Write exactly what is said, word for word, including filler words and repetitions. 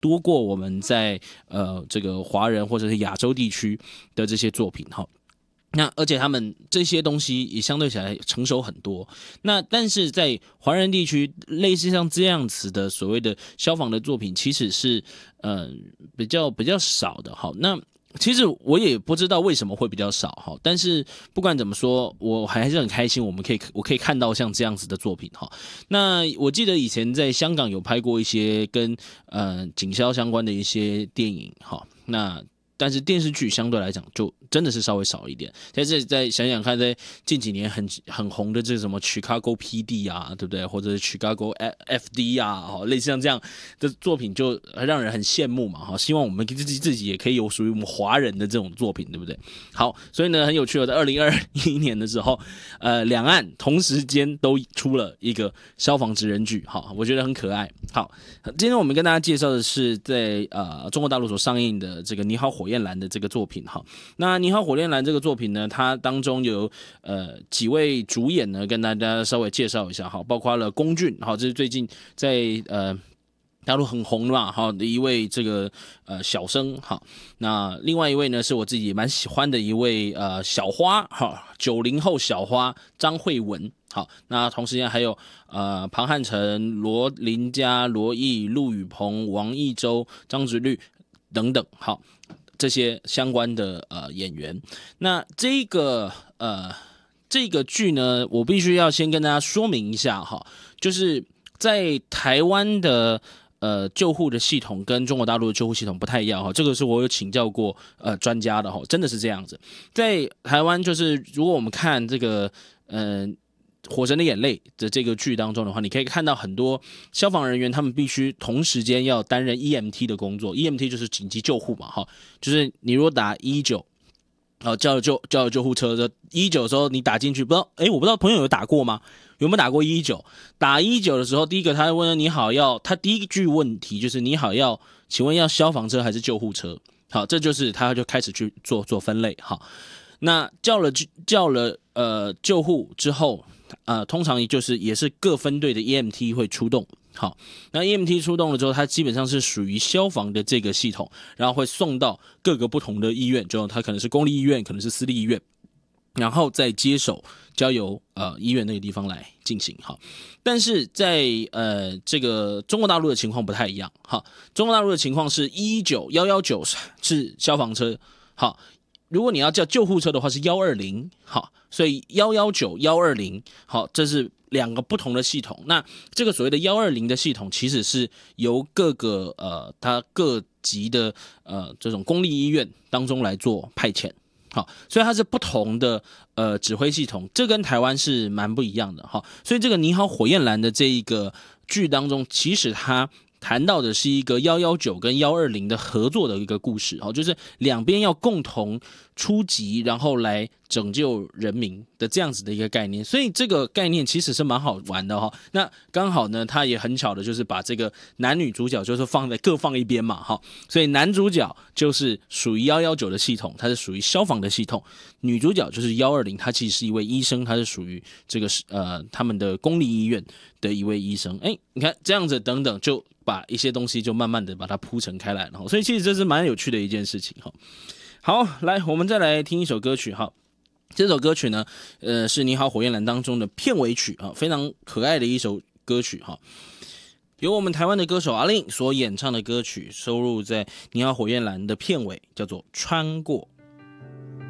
多过我们在呃这个华人或者是亚洲地区的这些作品哈。那而且他们这些东西也相对起来成熟很多。那但是在华人地区，类似像这样子的所谓的消防的作品，其实是呃比较比较少的。好，那其实我也不知道为什么会比较少哈。但是不管怎么说，我还是很开心，我们可以我可以看到像这样子的作品哈。那我记得以前在香港有拍过一些跟呃警消相关的一些电影哈。那但是电视剧相对来讲就真的是稍微少一点。但是再想想看，在近几年很很红的这什么 Chicago P D 啊，对不对？或者是 Chicago F D 啊，类似像这样的作品，就让人很羡慕嘛。希望我们自己自己也可以有属于我们华人的这种作品，对不对？好，所以呢，很有趣的，在二零二一年的时候，呃，两岸同时间都出了一个消防职人剧，好，我觉得很可爱。好，今天我们跟大家介绍的是在呃中国大陆所上映的这个《你好火焰蓝》的这个作品哈。那《你好火焰蓝》这个作品呢，它当中有呃几位主演呢，跟大家稍微介绍一下哈，包括了龚俊，好，这是最近在呃大陆很红的嘛，好的一位这个呃小生，好，那另外一位呢是我自己蛮喜欢的一位呃小花，哈，九零后小花张慧雯。好，那同时间还有呃庞汉成、罗琳佳、罗毅、陆宇鹏、王一舟、张植律等等，好，这些相关的呃演员。那这个呃这个剧呢，我必须要先跟大家说明一下哈，就是在台湾的呃救护的系统跟中国大陆的救护系统不太一样哈，这个是我有请教过呃专家的哈，真的是这样子。在台湾就是如果我们看这个呃火神的眼泪的这个剧当中的话，你可以看到很多消防人员他们必须同时间要担任 E M T 的工作。 E M T 就是紧急救护嘛，哈，就是你如果打一一九，好，叫了救叫了救护车，一一九的时候你打进去，不知道，哎，我不知道朋友有打过吗？有没有打过一一九？打一一九的时候，第一个他会问你好要，他第一句问题就是你好要，请问要消防车还是救护车？好，这就是他就开始去做做分类。好，那叫了叫了呃救护之后，呃，通常就是也是各分队的 E M T 会出动。好，那 E M T 出动了之后，它基本上是属于消防的这个系统，然后会送到各个不同的医院，就它可能是公立医院，可能是私立医院，然后再接手交由呃医院那个地方来进行。好，但是在呃这个中国大陆的情况不太一样。好，中国大陆的情况是一一九、一一九是消防车。好，如果你要叫救护车的话是一二零。好，所以一一九、一二零，好，这是两个不同的系统。那这个所谓的一二零的系统，其实是由各个呃它各级的呃这种公立医院当中来做派遣。好，所以它是不同的呃指挥系统，这跟台湾是蛮不一样的哈。所以这个《你好火焰蓝》的这一个剧当中，其实它谈到的是一个一一九跟一二零的合作的一个故事，就是两边要共同出击，然后来拯救人民的这样子的一个概念。所以这个概念其实是蛮好玩的哈。那刚好呢，它也很巧的就是把这个男女主角就是放在各放一边嘛哈。所以男主角就是属于一一九的系统，它是属于消防的系统；女主角就是一二零，她其实是一位医生，她是属于这个呃他们的公立医院的一位医生。哎，你看这样子等等就把一些东西就慢慢的把它铺陈开来了，所以其实这是蛮有趣的一件事情哈。好，来我们再来听一首歌曲哈。这首歌曲呢，呃，是《你好火焰蓝》当中的片尾曲啊，非常可爱的一首歌曲哈。由我们台湾的歌手阿令所演唱的歌曲，收录在《你好火焰蓝》的片尾，叫做《穿过》。